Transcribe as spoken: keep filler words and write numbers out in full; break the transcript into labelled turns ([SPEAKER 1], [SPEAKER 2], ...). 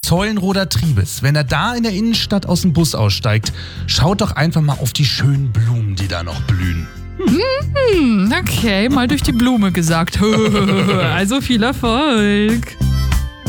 [SPEAKER 1] Zeulenroder Triebes, wenn er da in der Innenstadt aus dem Bus aussteigt, schaut doch einfach mal auf die schönen Blumen, die da noch blühen.
[SPEAKER 2] Hm, okay, mal durch die Blume gesagt. Also viel Erfolg.